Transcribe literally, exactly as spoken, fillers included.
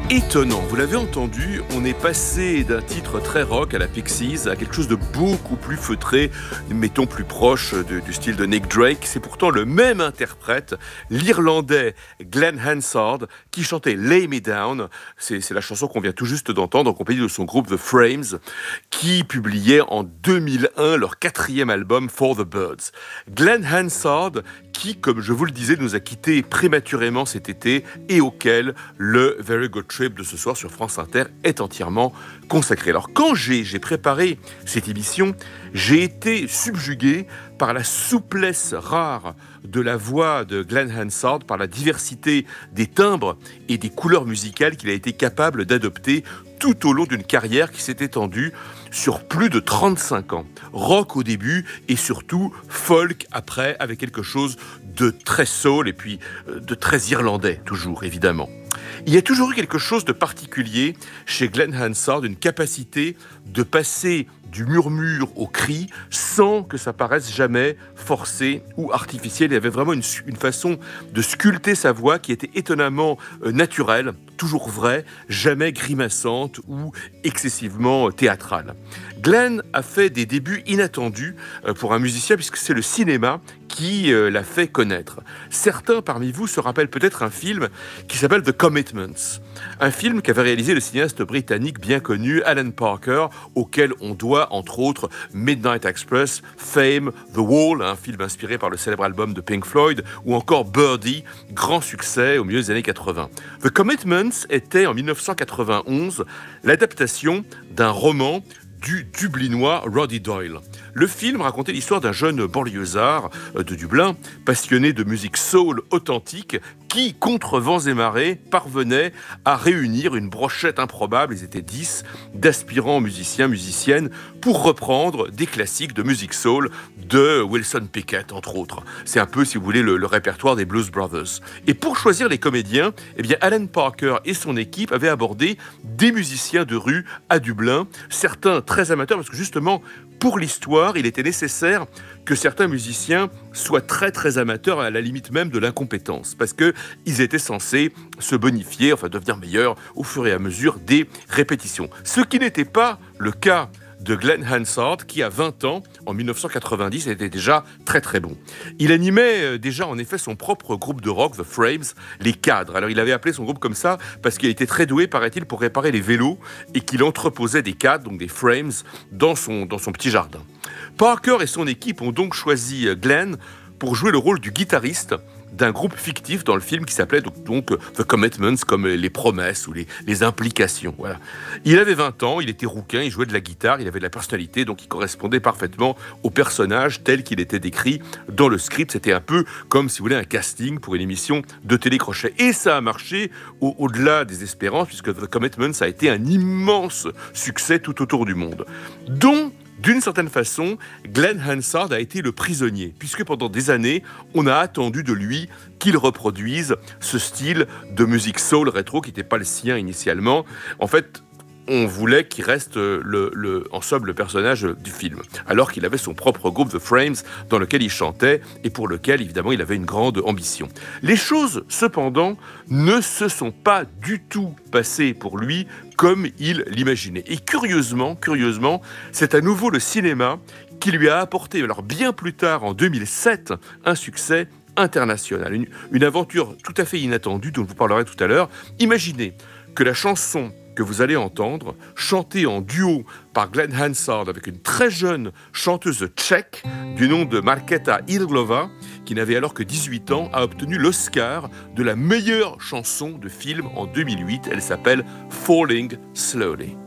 Étonnant, vous l'avez entendu, on est passé d'un titre très rock à la Pixies à quelque chose de beaucoup plus feutré, mettons plus proche de- du style de Nick Drake. C'est pourtant le même interprète, l'Irlandais Glenn Hansard, qui chantait Lay Me Down. C'est, c'est la chanson qu'on vient tout juste d'entendre en compagnie de son groupe The Frames, qui publiait en deux mille un leur quatrième album For the Birds. Glenn Hansard, qui, comme je vous le disais, nous a quittés prématurément cet été et auquel le Very Good Trip de ce soir sur France Inter est entièrement consacré. Alors quand j'ai, j'ai préparé cette émission, j'ai été subjugué par la souplesse rare de la voix de Glenn Hansard, par la diversité des timbres et des couleurs musicales qu'il a été capable d'adopter tout au long d'une carrière qui s'est étendue sur plus de trente-cinq ans. Rock au début et surtout folk après, avec quelque chose de très soul et puis euh, de très irlandais, toujours évidemment. Il y a toujours eu quelque chose de particulier chez Glenn Hansard, une capacité de passer du murmure au cri sans que ça paraisse jamais forcé ou artificiel. Il y avait vraiment une, une façon de sculpter sa voix qui était étonnamment euh, naturelle, toujours vraie, jamais grimaçante ou excessivement théâtrale. Glenn a fait des débuts inattendus euh, pour un musicien puisque c'est le cinéma qui euh, l'a fait connaître. Certains parmi vous se rappellent peut-être un film qui s'appelle The Commitments, un film qu'avait réalisé le cinéaste britannique bien connu Alan Parker, auquel on doit entre autres Midnight Express, Fame, The Wall, un film inspiré par le célèbre album de Pink Floyd, ou encore Birdie, grand succès au milieu des années quatre-vingts. The Commitments était en dix-neuf cent quatre-vingt-onze l'adaptation d'un roman du Dublinois Roddy Doyle. Le film racontait l'histoire d'un jeune banlieusard de Dublin, passionné de musique soul authentique, qui, contre vents et marées, parvenait à réunir une brochette improbable, ils étaient dix, d'aspirants musiciens, musiciennes, pour reprendre des classiques de musique soul de Wilson Pickett, entre autres. C'est un peu, si vous voulez, le, le répertoire des Blues Brothers. Et pour choisir les comédiens, eh bien, Alan Parker et son équipe avaient abordé des musiciens de rue à Dublin, certains très amateurs, parce que justement, pour l'histoire, il était nécessaire que certains musiciens soient très très amateurs, à la limite même de l'incompétence, parce qu'ils étaient censés se bonifier, enfin devenir meilleurs au fur et à mesure des répétitions. Ce qui n'était pas le cas de Glenn Hansard, qui à vingt ans, en dix-neuf cent quatre-vingt-dix, était déjà très très bon. Il animait déjà en effet son propre groupe de rock, The Frames, les Cadres. Alors il avait appelé son groupe comme ça parce qu'il était très doué, paraît-il, pour réparer les vélos et qu'il entreposait des cadres, donc des frames, dans son, dans son petit jardin. Parker et son équipe ont donc choisi Glenn pour jouer le rôle du guitariste d'un groupe fictif dans le film qui s'appelait donc, donc The Commitments, comme les promesses ou les, les implications. Voilà. Il avait vingt ans, il était rouquin, il jouait de la guitare, il avait de la personnalité, donc il correspondait parfaitement au personnage tel qu'il était décrit dans le script. C'était un peu comme, si vous voulez, un casting pour une émission de télécrochet. Et ça a marché au- au-delà des espérances, puisque The Commitments a été un immense succès tout autour du monde. Dont d'une certaine façon, Glenn Hansard a été le prisonnier, puisque pendant des années, on a attendu de lui qu'il reproduise ce style de musique soul rétro qui n'était pas le sien initialement. En fait, on voulait qu'il reste le, le, en somme le personnage du film, alors qu'il avait son propre groupe The Frames dans lequel il chantait et pour lequel évidemment il avait une grande ambition. Les choses cependant ne se sont pas du tout passées pour lui comme il l'imaginait. Et curieusement, curieusement, c'est à nouveau le cinéma qui lui a apporté, alors bien plus tard en deux mille sept, un succès international, une, une aventure tout à fait inattendue dont je vous parlerai tout à l'heure. Imaginez que la chanson que vous allez entendre, chantée en duo par Glenn Hansard avec une très jeune chanteuse tchèque du nom de Markéta Irglova, qui n'avait alors que dix-huit ans, a obtenu l'Oscar de la meilleure chanson de film en deux mille huit. Elle s'appelle Falling Slowly.